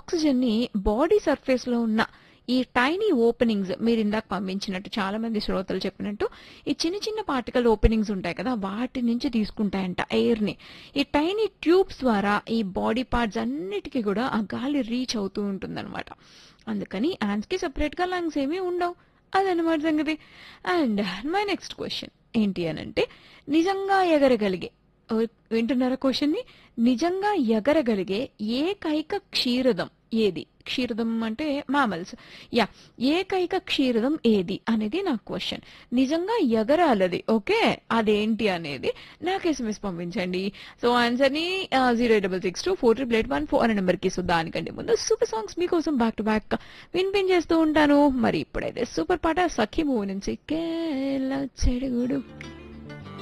Oxygen ని body surface లో ఉన్న ఈ టైనీ ఓపెనింగ్స్, మీరు ఇందాక పంపించినట్టు చాలా మంది శ్రోతలు చెప్పినట్టు ఈ చిన్న చిన్న పార్టికల్ ఓపెనింగ్స్ ఉంటాయి కదా, వాటి నుంచి తీసుకుంటాయంట ఎయిర్ ని. ఈ టైనీ ట్యూబ్స్ ద్వారా ఈ బాడీ పార్ట్స్ అన్నిటికీ కూడా ఆ గాలి రీచ్ అవుతూ ఉంటుందన్నమాట. అందుకని యాంట్స్ కి సెపరేట్ గా లంగ్స్ ఏమీ ఉండవు. అదనమాట సంగతి. అండ్ మై నెక్స్ట్ క్వశ్చన్ ఏంటి అని అంటే, నిజంగా ఎగరగలిగే, వింటున్నారా క్వశ్చన్ ని, నిజంగా ఎగరగలిగే ఏకైక క్షీరదం ఏది? క్షీరదం అంటే మామల్స్. యా, ఏకైక క్షీరదం ఏది అనేది నా క్వశ్చన్. నిజంగా ఎగరాలది, ఓకే, అదేంటి అనేది నాకు ఎస్ఎంఎస్ పంపించండి. సో ఆన్సర్ ని 086648814 అనే నెంబర్ కి. సో దానికంటే ముందు సూపర్ సాంగ్స్ మీకోసం బ్యాక్ టు బ్యాక్ వినిపించేస్తూ ఉంటాను. మరి ఇప్పుడైతే సూపర్ పాట సఖీ మూవీ నుంచి కేల చెడుగుడు.